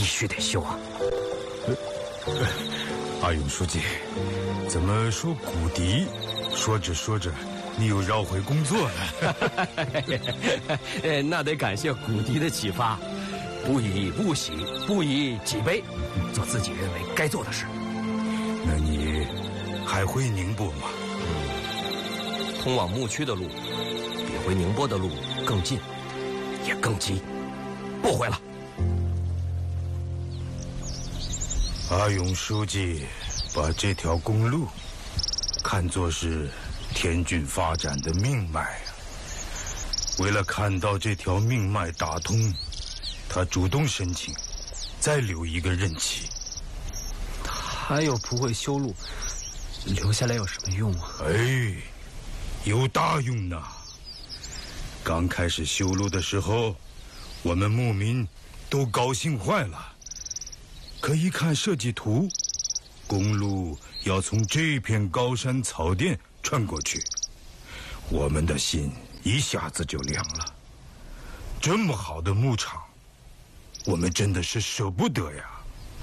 必须得修啊！ 阿勇书记，怎么说谷底？说着说着，你又绕回工作了。 那得感谢谷底的启发，不以物喜，不以己悲，做自己认为该做的事。 那你还回宁波吗？ 通往牧区的路比回宁波的路更近，也更急，不回了。 阿勇书记把这条公路看作是田军发展的命脉，为了看到这条命脉打通，他主动申请再留一个任期。 他又不会修路，留下来有什么用啊？ 哎，有大用呐！刚开始修路的时候，我们牧民都高兴坏了。可一看设计图，公路要从这片高山草甸穿过去，我们的心一下子就凉了。这么好的牧场，我们真的是舍不得呀。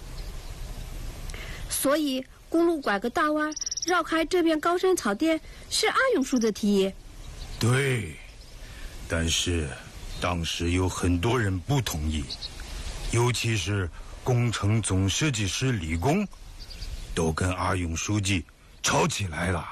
所以公路拐个大弯，绕开这片高山草甸，是阿勇叔的提议。 对，但是当时有很多人不同意，尤其是工程总设计师李工，都跟阿勇书记吵起来了。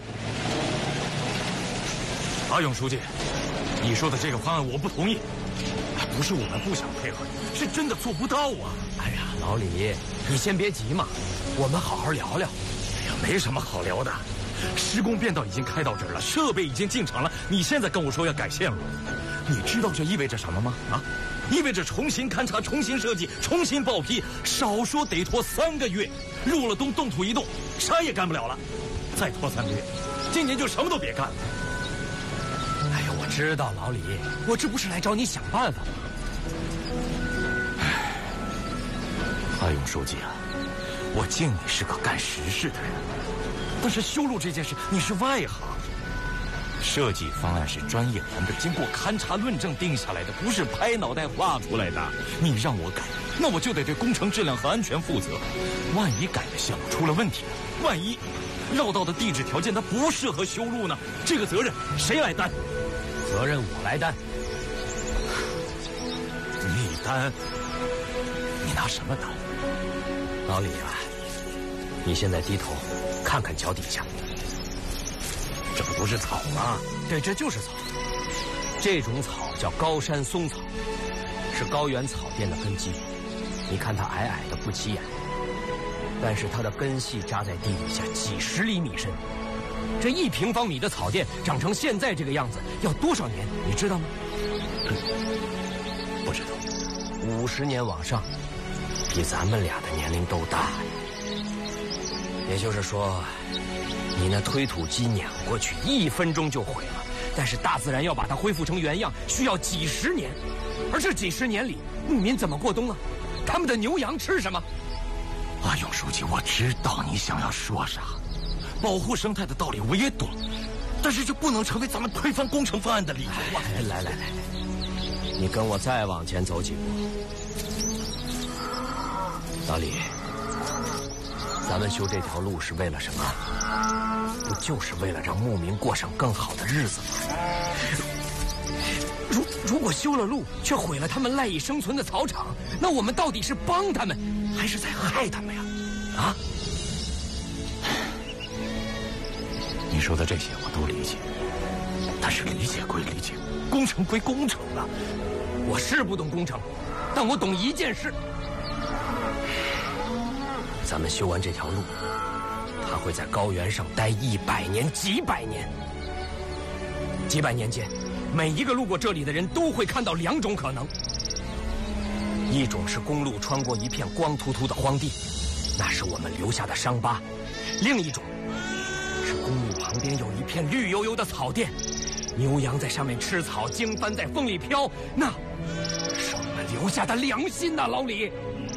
阿勇书记，你说的这个方案我不同意。不是我们不想配合你，是真的做不到啊！ 哎呀，老李，你先别急嘛，我们好好聊聊。 哎呀，没什么好聊的，施工变道已经开到这儿了，设备已经进场了，你现在跟我说要改线路，你知道这意味着什么吗？啊，意味着重新勘察、重新设计、重新报批，少说得拖3个月。入了冬，动土一动，啥也干不了了。再拖3个月，今年就什么都别干了。 哎呀，我知道，老李，我这不是来找你想办法吗？ 阿勇书记啊，我敬你是个干实事的人，但是修路这件事你是外行，设计方案是专业团队经过勘察论证定下来的，不是拍脑袋画出来的。你让我改，那我就得对工程质量和安全负责。万一改的项目出了问题，万一绕道的地质条件它不适合修路呢？这个责任谁来担？ 责任我来担。 你担？你拿什么担？ 老李啊，你现在低头看看脚底下， 这不是草吗？ 对，这就是草。这种草叫高山松草，是高原草甸的根基。你看它矮矮的不起眼，但是它的根系扎在地底下几10厘米深。这1平方米的草甸长成现在这个样子，要多少年？你知道吗？ 不知道。 50年往上，比咱们俩的年龄都大。也就是说，你那推土机碾过去1分钟就毁了，但是大自然要把它恢复成原样，需要几10年。而这几10年里，牧民怎么过冬啊？他们的牛羊吃什么？ 阿勇书记，我知道你想要说啥，保护生态的道理我也懂，但是这不能成为咱们推翻工程方案的理由啊！ 来，你跟我再往前走几步。老李，咱们修这条路是为了什么？不就是为了让牧民过上更好的日子吗？如果修了路，却毁了他们赖以生存的草场，那我们到底是帮他们，还是在害他们呀？啊？ 你说的这些我都理解，但是理解归理解，工程归工程啊。 我是不懂工程，但我懂一件事。咱们修完这条路，它会在高原上待100年、几百年。几百年间，每一个路过这里的人都会看到2种可能：一种是公路穿过一片光秃秃的荒地，那是我们留下的伤疤；另一种是公路旁边有一片绿油油的草甸，牛羊在上面吃草，经幡在风里飘，那是我们留下的良心呐，老李。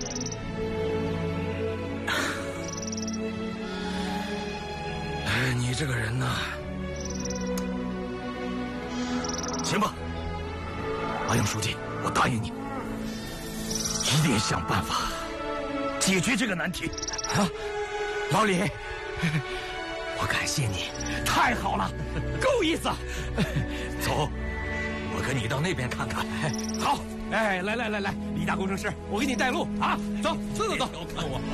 你这个人呐，行吧，阿勇书记，我答应你， 定想办法解决这个难题。啊， 老李，我感谢你，太好了，够意思。 走，我跟你到那边看看。 好，哎，来，李大工程师，我给你带路啊！走。 瞧看我。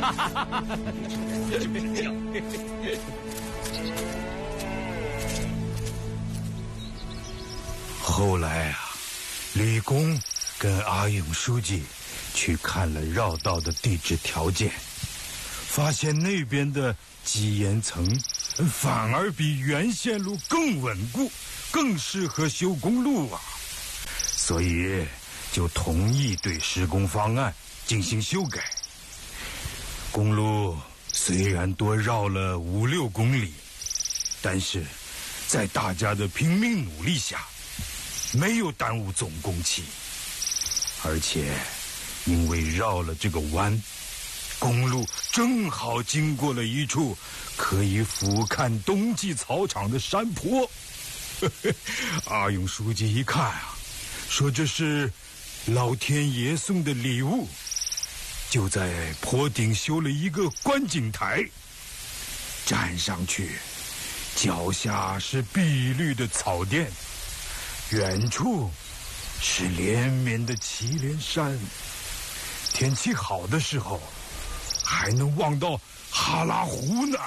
后来啊，李公跟阿勇书记去看了绕道的地质条件，发现那边的基岩层反而比原线路更稳固，更适合修公路啊，所以就同意对施工方案进行修改。公路虽然多绕了5-6公里，但是在大家的拼命努力下，没有耽误总工期。而且因为绕了这个弯，公路正好经过了一处可以俯瞰冬季草场的山坡。阿勇书记一看啊，说这是老天爷送的礼物，就在坡顶修了一个观景台，站上去，脚下是碧绿的草甸，远处是连绵的祁连山，天气好的时候还能望到哈拉湖呢。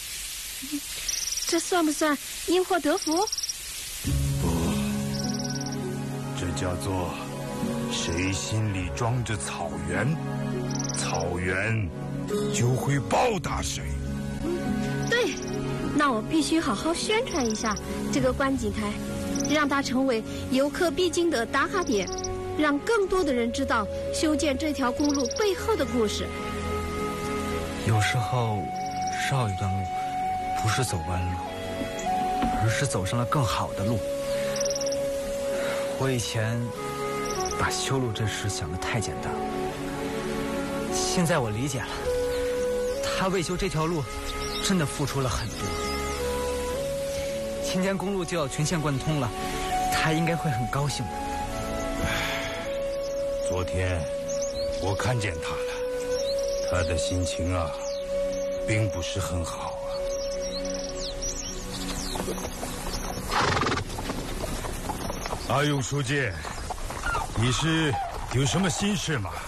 这算不算因祸得福？ 不，这叫做谁心里装着草原，草原就会报答谁。 对，那我必须好好宣传一下这个观景台，让它成为游客必经的打卡点，让更多的人知道修建这条公路背后的故事。 有时候绕一段路不是走弯路，而是走上了更好的路。我以前把修路这事想得太简单了，现在我理解了，他为修这条路真的付出了很多。今天公路就要全线贯通了，他应该会很高兴的。 昨天我看见他了，他的心情啊并不是很好啊。阿勇书记，你是有什么心事吗？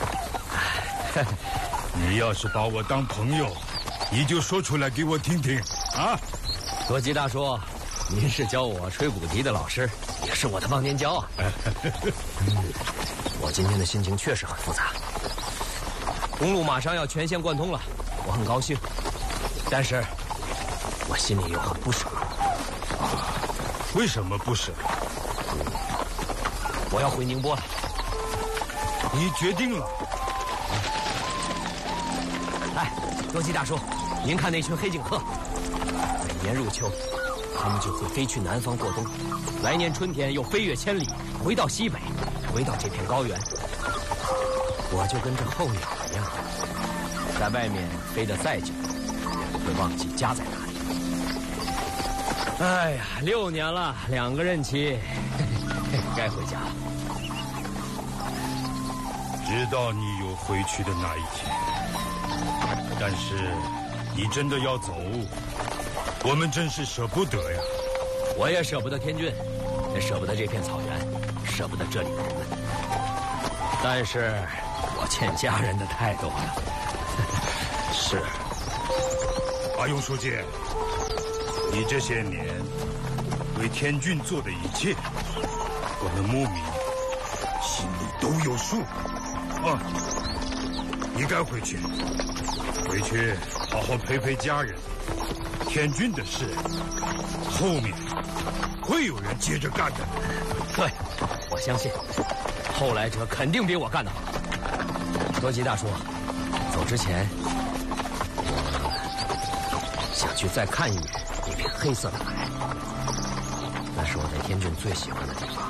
你要是把我当朋友，你就说出来给我听听啊。 多吉大叔，您是教我吹骨笛的老师，也是我的忘年交啊。我今天的心情确实很复杂。公路马上要全线贯通了，我很高兴，但是我心里又很不舍。 为什么不舍？ 我要回宁波了。 你决定了？ 哎，多吉大叔，您看那群黑颈鹤，每年入秋，他们就会飞去南方过冬，来年春天又飞越千里，回到西北，回到这片高原。我就跟这候鸟一样，在外面飞得再久，也不会忘记家在哪里。哎呀，6年了，2个任期，该回家了。 知道你有回去的那一天，但是你真的要走，我们真是舍不得呀。 我也舍不得天峻，也舍不得这片草原，舍不得这里的人们。但是我欠家人的太多了。 是，阿勇书记，你这些年为天峻做的一切，我们牧民心里都有数啊。你该回去，回去好好陪陪家人。天峻的事，后面会有人接着干的。 对，我相信后来者肯定比我干得好。多吉大叔，走之前，我想去再看一眼那片黑色的海，那是我在天峻最喜欢的地方。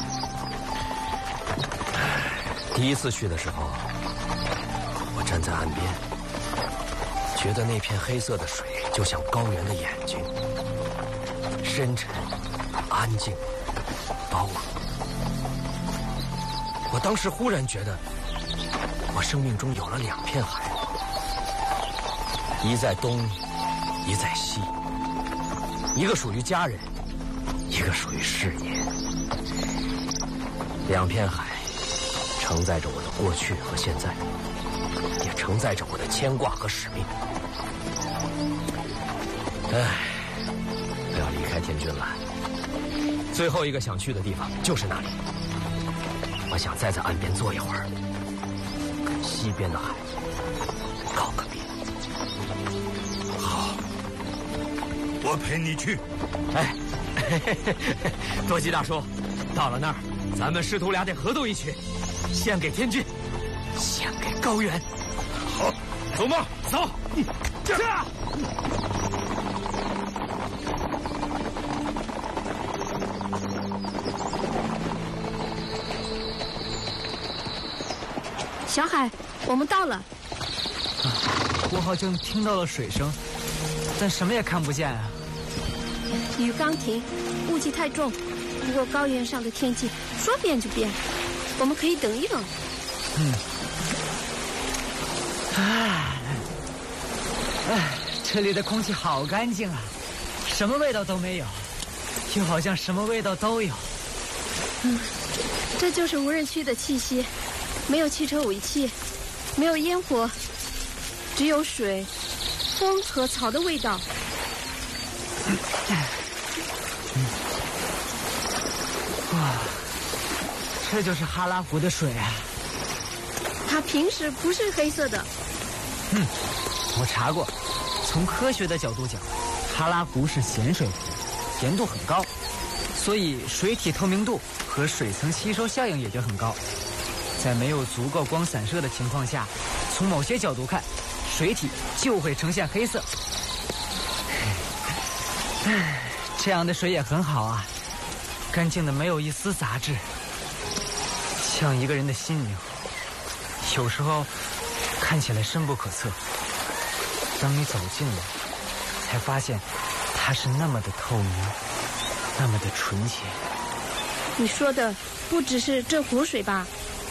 第一次去的时候，我站在岸边，觉得那片黑色的水就像高原的眼睛，深沉、安静、包容。我当时忽然觉得， 我生命中有了2片海，一在东，一在西，一个属于家人，一个属于事业。2片海承载着我的过去和现在，也承载着我的牵挂和使命。我要离开天君了，最后一个想去的地方就是那里。我想再在岸边坐一会儿，跟西边的海告个别。 好，我陪你去。 多吉大叔，到了那儿，咱们师徒俩得合奏一曲，献给天君，献给高原。 好，走吧， 走。 小海，我们到了。 我好像听到了水声，但什么也看不见啊。 雨刚停，雾气太重，不过高原上的天气说变就变，我们可以等一等。 这里的空气好干净啊，什么味道都没有，又好像什么味道都有。 这就是无人区的气息，没有汽车尾气，没有烟火，只有水、风和草的味道。 哇，这就是哈拉湖的水啊！ 它平时不是黑色的。 我查过，从科学的角度讲，哈拉湖是咸水湖，盐度很高，所以水体透明度和水层吸收效应也就很高。在没有足够光散射的情况下，从某些角度看，水体就会呈现黑色。这样的水也很好啊，干净的没有一丝杂质，像一个人的心灵，有时候看起来深不可测，当你走近了，才发现它是那么的透明，那么的纯洁。 你说的不只是这湖水吧？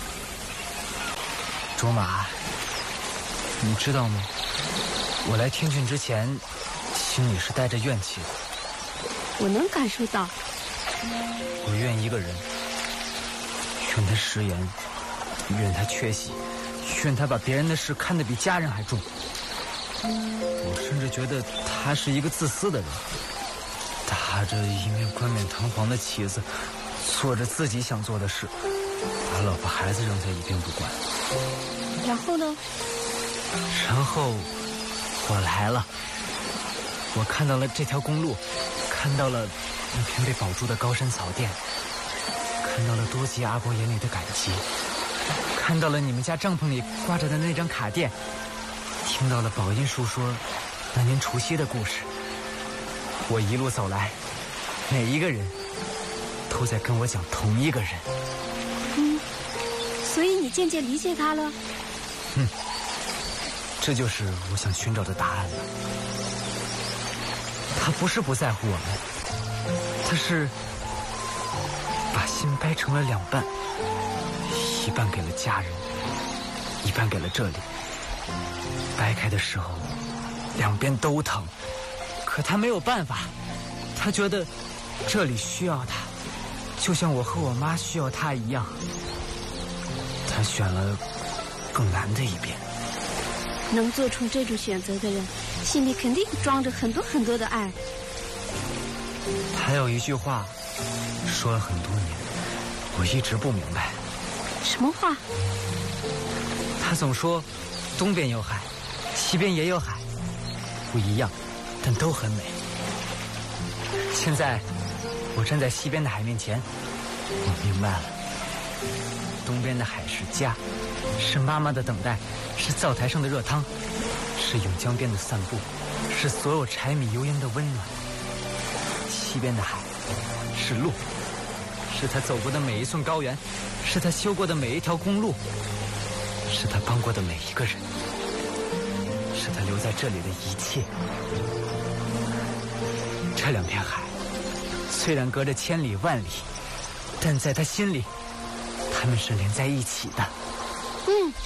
卓玛，你知道吗？我来天郡之前，心里是带着怨气的。 我能感受到。 我怨一个人，怨他食言，怨他缺席，怨他把别人的事看得比家人还重。我甚至觉得他是一个自私的人，打着一面冠冕堂皇的旗子，做着自己想做的事，把老婆孩子扔在一边不管。 然后呢？ 然后我来了，我看到了这条公路，看到了那片被保住的高山草甸，看到了多吉阿伯眼里的感激，看到了你们家帐篷里挂着的那张卡垫，听到了宝音叔说那年除夕的故事。我一路走来，每一个人都在跟我讲同一个人。 所以你渐渐理解他了。 这就是我想寻找的答案了。他不是不在乎我们，他是把心掰成了2半，一半给了家人，一半给了这里。掰开的时候2边都疼，可他没有办法，他觉得这里需要他，就像我和我妈需要他一样。他选了更难的一边。 能做出这种选择的人，心里肯定装着很多很多的爱。 还有一句话说了很多年，我一直不明白。 什么话？ 他总说东边有海，西边也有海，不一样，但都很美。现在我站在西边的海面前，我明白了，东边的海是家，是妈妈的等待，是灶台上的热汤，是甬江边的散步，是所有柴米油盐的温暖。西边的海是路，是他走过的每一寸高原，是他修过的每一条公路，是他帮过的每一个人，是他留在这里的一切。这2片海虽然隔着千里万里，但在他心里他们是连在一起的。